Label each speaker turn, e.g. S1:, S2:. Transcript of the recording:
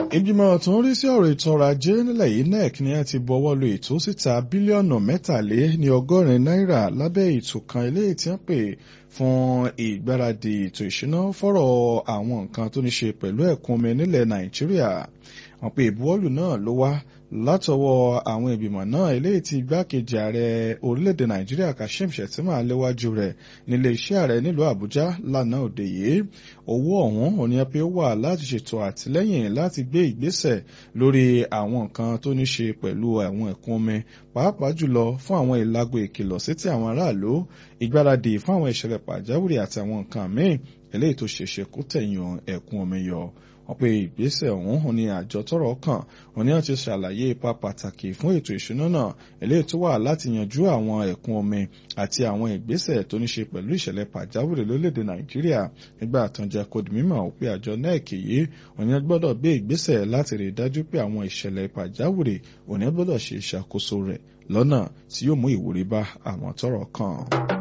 S1: Ìgbìmọ̀ tó ń rí sí ọ̀rọ̀ ètò ọrọ̀ ajé nílẹ̀ yìí NEC ni a ti buọwọ́ lu ètò síta bílíọ̀nù 83 náírà lábẹ́ ètò kan eléyìí tí wọ́n pè fún ìgbáradì ètò ìṣúná fọ́rọ̀ àwọn nǹkan tó ní ṣe pẹ̀lú ẹ̀kún omi nílẹ̀ Nàìjíríà. Wọ́n pé ìbuwọ́lù náà ló wá látọwọ́ àwọn ìgbìmọ̀ náà eléyìí tí igbákejì ààrẹ orílẹ̀-èdè Nàìjíríà Kashim Shettima léwájú rẹ̀ nílé iṣẹ́ ààrẹ nílùú Àbújá lánàá òde yìí. Owó ọ̀hún òní pé ó wà láti ṣètò àtìlẹ́yìn láti gbé ìgbésẹ̀ lórí àwọn nǹkan tó ní ṣe pẹ̀lú àwọn ẹ̀kún omi pàápàá jùlọ fún àwọn ìlago ìkìlọ̀ sétí àwọn aráàlú, ìgbáradì fún àwọn ìṣẹ̀lẹ̀ pàjáwìrì àti àwọn nǹkan míì eléyìí tó ṣeéṣe kó tẹ̀yìn ẹ̀kún omi yọ. Wọ́n pé ìgbésẹ̀ ọ̀hún ní àjọ tọ́rọ̀ kàn wọ́n ní àti ṣàlàyé ipa pàtàkì fún ètò ìṣúná náà eléyìí tó wà láti yanjú àwọn ẹ̀kún omi àti àwọn ìgbésẹ̀ tó ní ṣe pẹ̀lú ìṣẹ̀lẹ̀ pàjáwìrì lórílẹ̀‐èdè Nàìjíríà. Nígbà àtànjẹ kò di mímọ̀ pé àjọ NEC yìí wọ́n ní gbọ́dọ̀ gbé ìgbésẹ̀ láti rí dájú pé àwọn ìṣẹ̀lẹ̀ pàjáwìrì òní gbọ́dọ̀ ṣe ìṣàkóso rẹ̀ lọ́nà tí yóò mú ìwúrí bá àwọn tọ́rọ̀ kàn.